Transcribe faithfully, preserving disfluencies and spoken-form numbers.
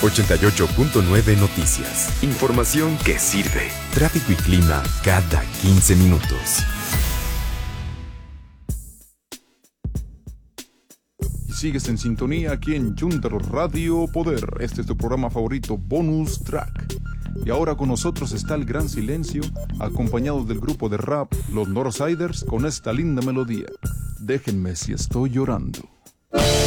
ochenta y ocho punto nueve Noticias. Información que sirve. Tráfico y clima cada quince minutos. Sigues en sintonía aquí en Junta Radio Poder. Este es tu programa favorito, Bonus Track. Y ahora con nosotros está el Gran Silencio, acompañado del grupo de rap Los Northsiders, con esta linda melodía. Déjenme si estoy llorando.